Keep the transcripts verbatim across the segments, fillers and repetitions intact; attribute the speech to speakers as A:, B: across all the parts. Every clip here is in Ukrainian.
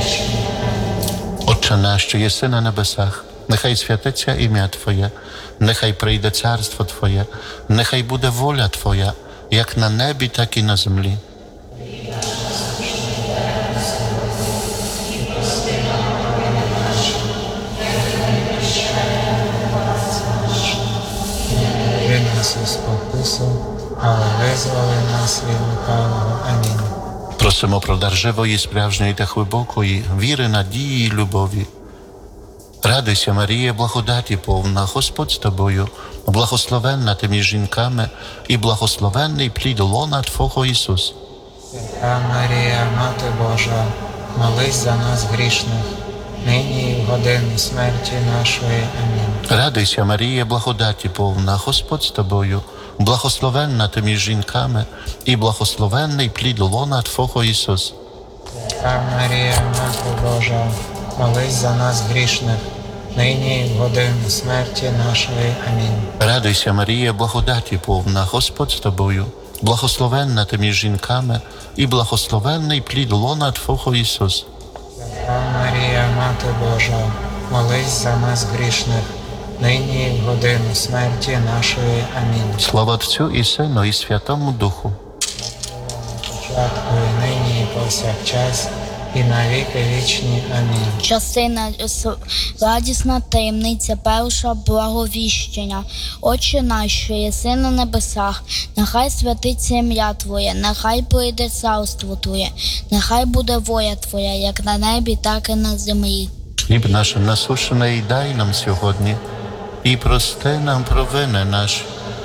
A: Отче наш, що єси на небесах, нехай святиться ім'я Твоє, нехай прийде царство Твоє, нехай буде воля Твоя, як на небі, так і на землі.
B: Від нас із спокусу, але визволи нас від лукавого. Амінь.
A: Просимо про дар живої, справжньої та глибокої віри, надії й любові. Радуйся, Марія, благодаті повна, Господь з тобою, благословенна ти між жінками, і благословенний плід лона Твого Ісус.
B: Свята Марія, Мати Божа, молись за нас грішних, нині і в годину смерті нашої. Амінь.
A: Радуйся, Марія, благодаті повна, Господь з тобою, благословенна ти між жінками, і благословенний плід лона Твого Ісус.
B: Свята Марія, Мати Божа, молись за нас грішних, нині і в годину смерті нашої. Амінь.
A: Радуйся, Марія, благодаті повна, Господь з тобою, благословенна ти між жінками, і благословенний плід лона Твого Ісус.
B: Свята Марія, Мати Божа, молись за нас грішних, нині і в годину смерті нашої. Амінь.
A: Слава Отцю і Сину, і Святому Духу.
B: Початку і нині, і повсякчас, і на віки вічні. Амінь.
C: Частина с- радісна таємниця перша благовіщення. Отче наш, що єси на небесах, нехай святиться ім'я Твоє, нехай прийде царство Твоє, нехай буде воля Твоя, як на небі, так і на землі.
A: Хліб наш насушний дай нам сьогодні, і прости нам провини наші,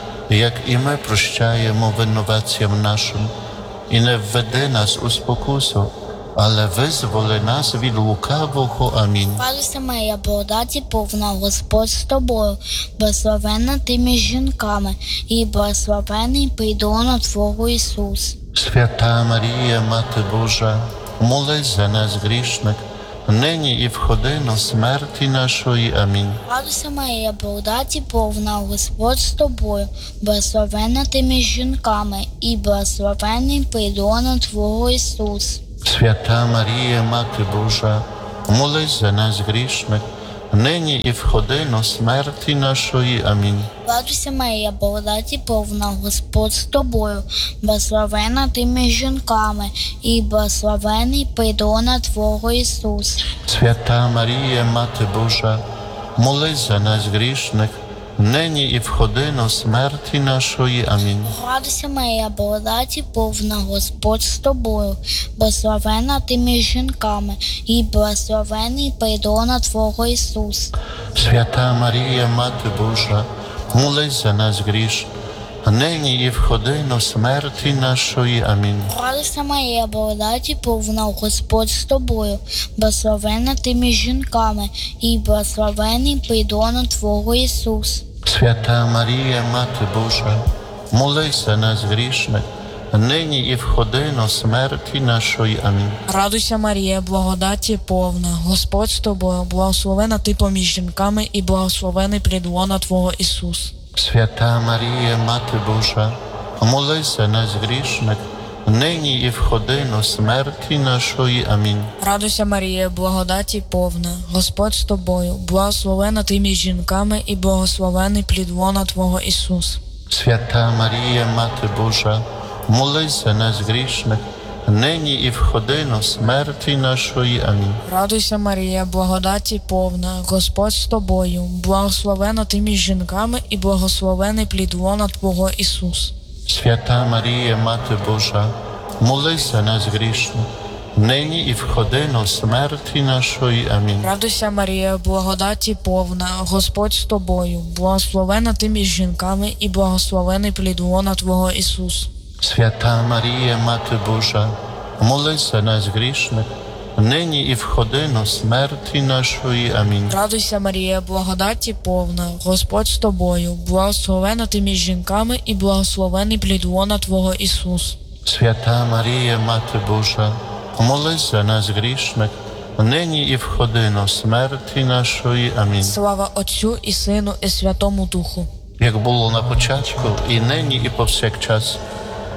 A: як і ми прощаємо винуватцям нашим. І не введи нас у спокусу, але визволи нас від лукавого. Амінь.
C: Радуйся, Марія, благодаті повна, Господь з тобою, благословенна ти між жінками, і благословений плід лона Твого Ісус.
A: Свята Марія, Мати Божа, молись за нас грішних, нині і в годину смерті нашої. Амінь.
C: Радуйся, Марія, благодаті повна, Господь з тобою, благословенна ти між жінками, і благословений плід лона Твого Ісус.
A: Свята Марія, Мати Божа, молись за нас грішних, нині і в годину смерті нашої. Амінь.
C: Радуйся, Марія, благодаті повна, Господь з тобою, благословенна ти між жінками, і благословений плід лона Твого Ісус.
A: Свята Марія, Мати Божа, молись за нас грішних, нині і в годину смерті нашої. Амінь.
C: Радуйся, Марія, благодаті повна, Господь з тобою, благословенна ти між жінками, і благословений плід лона Твого Ісус.
A: Свята Марія, Мати Божа, молись за нас грішних, нині і в годину смерті нашої. Амінь.
C: Радуйся, Марія, благодаті повна, Господь з тобою, благословенна ти між жінками, і благословений плід лона Твого Ісус.
A: Свята Марія, Мати Божа, молись за нас грішних, нині і в годину смерті нашої. Амінь.
D: Радуйся, Марія, благодаті повна, Господь з тобою, благословена ти поміж жінками, і благословений плід лона Твого Ісус.
A: Свята Марія, Мати Божа, молись за нас грішних, нині і в годину смерті нашої. Амінь.
D: Радуйся, Марія, благодаті повна, Господь з тобою, благословена ти між жінками, і благословений плід лона Твого Ісус.
A: Свята Марія, Мати Божа, молись за нас грішних, нині і в годину смерті нашої. Амінь.
D: Радуйся, Марія, благодаті повна, Господь з тобою, благословена ти між жінками, і благословений плід лона Твого Ісус.
A: Свята Марія, Мати Божа, молись за нас грішних, нині і в годину смерті нашої. Амінь.
D: Радуйся, Марія, благодаті повна, Господь з тобою, благословена ти між жінками, і благословений плід лона Твого Ісус.
A: Свята Марія, Мати Божа, молись за нас грішних, нині і в годину смерті нашої. Амінь.
D: Радуйся, Марія, благодаті повна, Господь з тобою, благословена ти між жінками, і благословений плід лона Твого Ісус.
A: Свята Марія, Мати Божа, молись за нас грішних, нині і в годину смерті нашої. Амінь.
D: Слава Отцю і Сину, і Святому Духу.
A: Як було на початку, і нині, і повсякчас,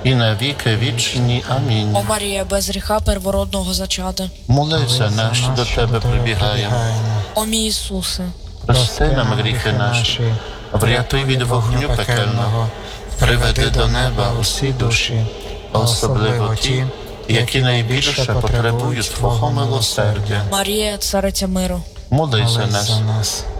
A: і на віки вічні. Амінь.
D: О Марія, без гріха первородного зачата.
A: Молись за нас, що до Тебе прибігаємо.
D: О мій Ісусе,
A: Прости нам гріхи наші, врятуй від вогню пекельного, приведи до неба усі душі, особливо ті, які найбільше потребують Твого милосердя.
D: Марія, цариця миру.
A: Молись за
B: Молись
A: нас.
B: за нас.